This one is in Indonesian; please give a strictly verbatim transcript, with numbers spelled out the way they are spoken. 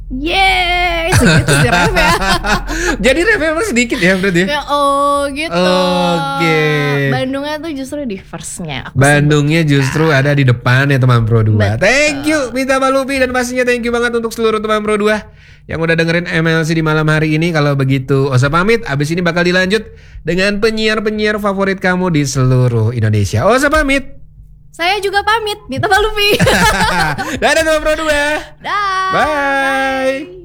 Yeay, segitu sih ref ya. Jadi ref emang sedikit ya berarti ya? Ya oh gitu. Oke. Bandungnya tuh justru di first-nya. Bandungnya justru ada di depan ya teman Pro dua. Betul. Thank you Mita Malupi, dan pastinya thank you banget untuk seluruh teman Pro dua yang udah dengerin M L C di malam hari ini. Kalau begitu Osa pamit, abis ini bakal dilanjut dengan penyiar-penyiar favorit kamu di seluruh Indonesia. Osa pamit. Saya juga pamit, Mita Malupi. Dadah teman Pro dua. Dah. Bye.